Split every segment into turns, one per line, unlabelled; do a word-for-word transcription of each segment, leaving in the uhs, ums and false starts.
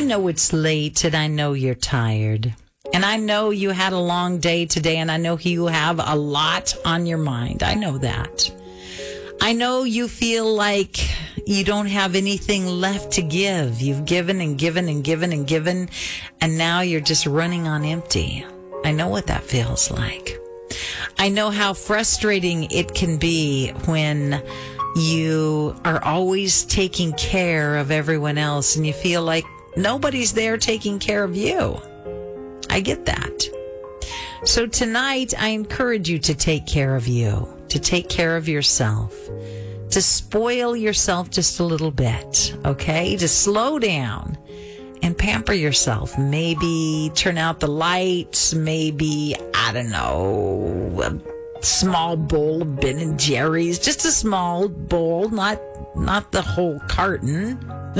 know it's late and I know you're tired. And I know you had a long day today, and I know you have a lot on your mind. I know that. I know you feel like you don't have anything left to give. You've given and given and given and given, and now you're just running on empty. I know what that feels like. I know how frustrating it can be when you are always taking care of everyone else and you feel like nobody's there taking care of you. I get that. So tonight, I encourage you to take care of you, to take care of yourself, to spoil yourself just a little bit, okay? To slow down and pamper yourself. Maybe turn out the lights, maybe, I don't know, a small bowl of Ben and Jerry's, just a small bowl, not not the whole carton.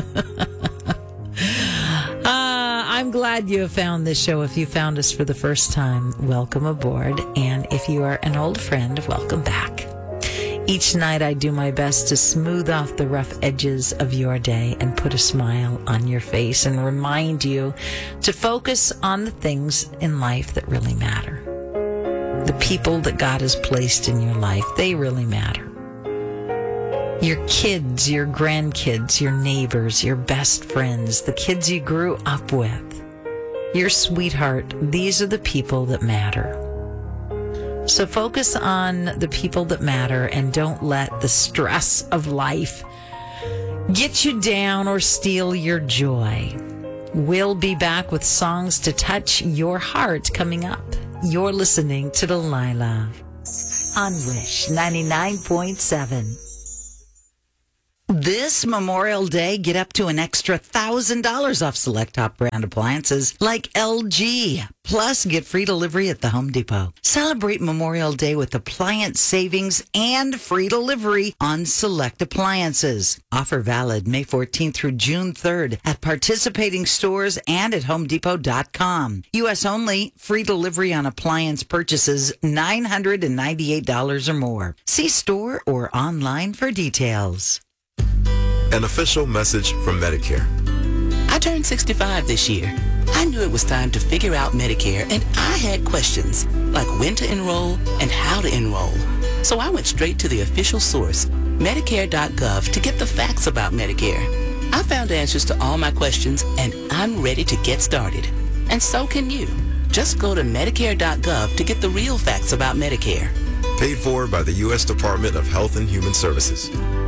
Uh, I'm glad you have found this show. If you found us for the first time, welcome aboard. And if you are an old friend, welcome back. Each night I do my best to smooth off the rough edges of your day and put a smile on your face and remind you to focus on the things in life that really matter. The people that God has placed in your life, they really matter. Your kids, your grandkids, your neighbors, your best friends, the kids you grew up with, your sweetheart, these are the people that matter. So focus on the people that matter and don't let the stress of life get you down or steal your joy. We'll be back with songs to touch your heart coming up. You're listening to Delilah on Wish ninety-nine point seven. This Memorial Day, get up to an extra one thousand dollars off select top brand appliances like L G. Plus, get free delivery at the Home Depot. Celebrate Memorial Day with appliance savings and free delivery on select appliances. Offer valid May fourteenth through June third at participating stores and at home depot dot com. U S only, free delivery on appliance purchases nine hundred ninety-eight dollars or more. See store or online for details.
An official message from Medicare.
I turned sixty-five this year. I knew it was time to figure out Medicare, and I had questions, like when to enroll and how to enroll. So I went straight to the official source, medicare dot gov, to get the facts about Medicare. I found answers to all my questions, and I'm ready to get started. And so can you. Just go to medicare dot gov to get the real facts about Medicare.
Paid for by the U S Department of Health and Human Services.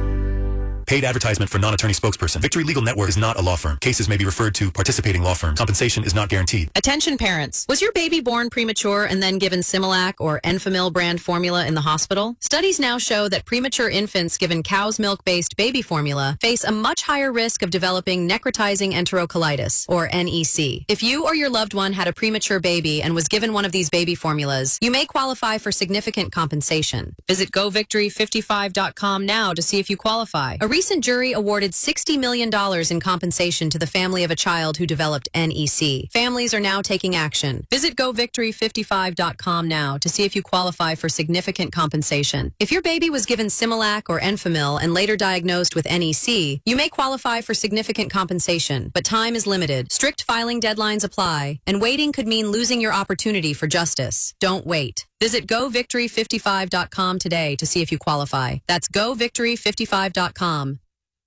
Paid advertisement for non-attorney spokesperson. Victory Legal Network is not a law firm. Cases may be referred to participating law firms. Compensation is not guaranteed.
Attention parents. Was your baby born premature and then given Similac or Enfamil brand formula in the hospital? Studies now show that premature infants given cow's milk-based baby formula face a much higher risk of developing necrotizing enterocolitis, or N E C. If you or your loved one had a premature baby and was given one of these baby formulas, you may qualify for significant compensation. Visit go victory fifty-five dot com now to see if you qualify. A recent jury awarded sixty million dollars in compensation to the family of a child who developed N E C. Families are now taking action. Visit go victory fifty-five dot com now to see if you qualify for significant compensation. If your baby was given Similac or Enfamil and later diagnosed with N E C, you may qualify for significant compensation, but time is limited. Strict filing deadlines apply, and waiting could mean losing your opportunity for justice. Don't wait. Visit go victory fifty-five dot com today to see if you qualify. That's go victory fifty-five dot com.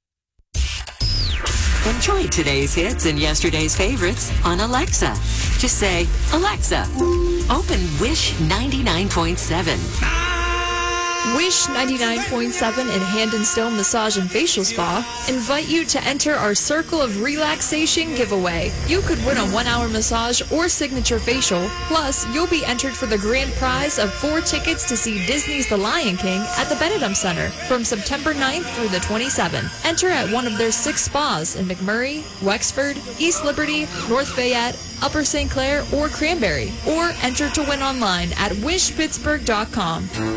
Enjoy today's hits and yesterday's favorites on Alexa. Just say, Alexa, open Wish ninety-nine point seven.
Wish ninety-nine point seven and Hand and Stone Massage and Facial Spa invite you to enter our Circle of Relaxation giveaway. You could win a one-hour massage or signature facial. Plus, you'll be entered for the grand prize of four tickets to see Disney's The Lion King at the Benedum Center from September ninth through the twenty-seventh. Enter at one of their six spas in McMurray, Wexford, East Liberty, North Fayette, Upper Saint Clair, or Cranberry. Or enter to win online at wish pittsburgh dot com.